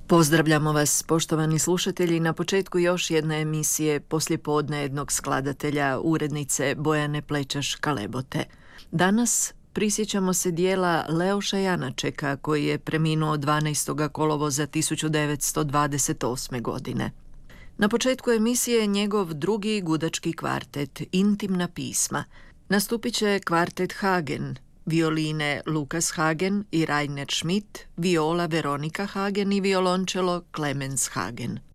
Pozdravljamo vas, poštovani slušatelji, na početku još jedne emisije poslijepodne jednog skladatelja, urednice Bojane Plečaš-Kalebote. Danas prisjećamo se dijela Leoša Janačeka, koji je preminuo 12. kolovoza 1928. godine. Na početku emisije je njegov drugi gudački kvartet, Intimna pisma. Nastupit će kvartet Hagen, violine Lukas Hagen i Rainer Schmidt, viola Veronika Hagen i violončelo Clemens Hagen.